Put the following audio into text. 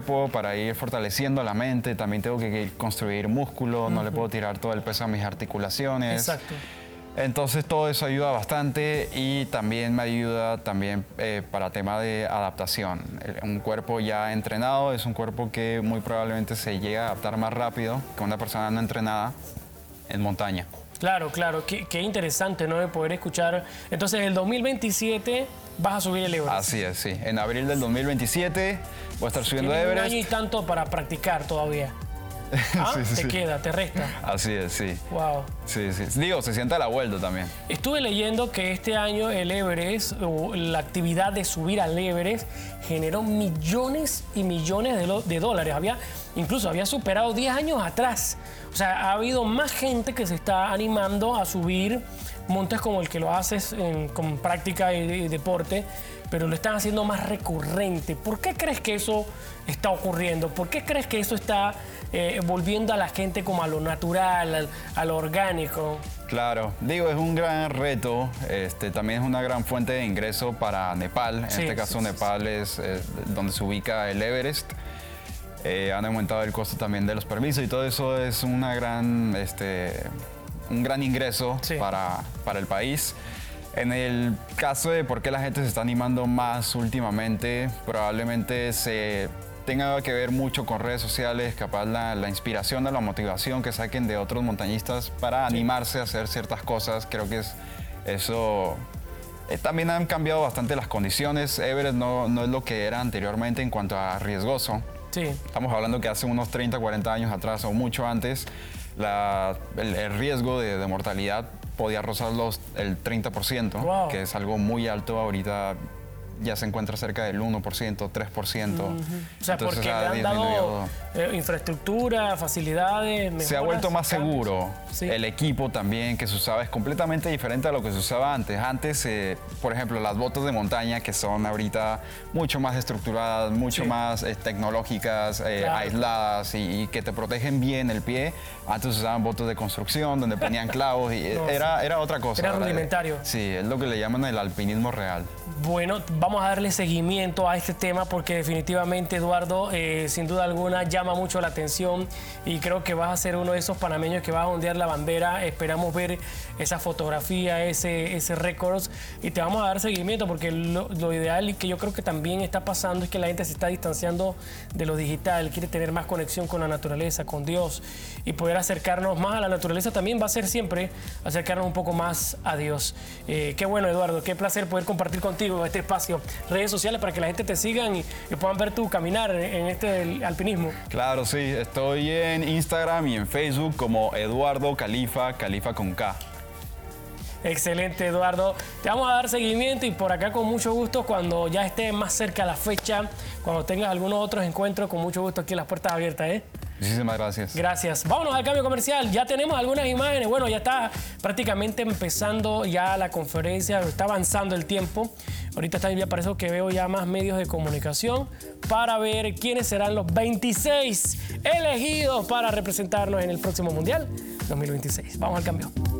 cuerpo para ir fortaleciendo la mente. También tengo que construir músculo, no le puedo tirar todo el peso a mis articulaciones. Exacto. Entonces todo eso ayuda bastante y también me ayuda para tema de adaptación. Un cuerpo ya entrenado es un cuerpo que muy probablemente se llega a adaptar más rápido que una persona no entrenada en montaña. Claro, claro. Qué interesante, ¿no? De poder escuchar. Entonces, el 2027 vas a subir el Everest. Así es, sí. En abril del 2027 voy a estar subiendo Tienes Everest. un año y tanto para practicar todavía. Ah, Sí, sí, te sí. queda, te resta. Así es, sí. Wow. Sí, sí. Digo, se siente a la vuelta también. Estuve leyendo que este año el Everest, o la actividad de subir al Everest, generó millones y millones de dólares. Incluso había superado 10 años atrás. O sea, ha habido más gente que se está animando a subir montes como el que lo haces con práctica y deporte, pero lo están haciendo más recurrente. ¿Por qué crees que eso está ocurriendo? ¿Por qué crees que eso está volviendo a la gente como a lo natural, a lo orgánico? Claro, digo, es un gran reto, también es una gran fuente de ingreso para Nepal. En este caso, Nepal es donde se ubica el Everest. Han aumentado el costo también de los permisos y todo eso es un gran ingreso para el país. En el caso de por qué la gente se está animando más últimamente, probablemente se tenga que ver mucho con redes sociales, capaz la inspiración o la motivación que saquen de otros montañistas para animarse a hacer ciertas cosas. Creo que eso también han cambiado bastante las condiciones. Everest no es lo que era anteriormente en cuanto a riesgoso. Sí. Estamos hablando que hace unos 30, 40 años atrás o mucho antes, el riesgo de mortalidad podía rozar el 30%, wow, que es algo muy alto. Ahorita ya se encuentra cerca del 1%, 3%. O sea, Entonces, porque le han dado infraestructura, facilidades. Se ha vuelto más seguro. Sí. El equipo también que se usaba es completamente diferente a lo que se usaba antes. Antes, por ejemplo, las botas de montaña, que son ahorita mucho más estructuradas, mucho más tecnológicas, aisladas y que te protegen bien el pie. Antes usaban botas de construcción donde ponían clavos y era otra cosa. Era rudimentario. Sí, es lo que le llaman el alpinismo real. Bueno, vamos a darle seguimiento a este tema porque definitivamente, Eduardo, sin duda alguna llama mucho la atención y creo que vas a ser uno de esos panameños que va a ondear la bandera. Esperamos ver esa fotografía, ese récord, y te vamos a dar seguimiento porque lo ideal y que yo creo que también está pasando es que la gente se está distanciando de lo digital, quiere tener más conexión con la naturaleza, con Dios, y poder acercarnos más a la naturaleza también va a ser siempre acercarnos un poco más a Dios. Qué bueno, Eduardo, qué placer poder compartir contigo este espacio, redes sociales para que la gente te sigan y puedan ver tu caminar en este alpinismo. Claro, sí, estoy en Instagram y en Facebook como Eduardo Califa, Califa con K. Excelente, Eduardo. Te vamos a dar seguimiento y por acá con mucho gusto cuando ya esté más cerca la fecha, cuando tengas algunos otros encuentros, con mucho gusto aquí las puertas abiertas, Muchísimas gracias. Gracias. Vámonos al cambio comercial. Ya tenemos algunas imágenes. Bueno, ya está prácticamente empezando ya la conferencia. Está avanzando el tiempo. Ahorita ya parece que veo ya más medios de comunicación para ver quiénes serán los 26 elegidos para representarnos en el próximo Mundial 2026. Vamos al cambio.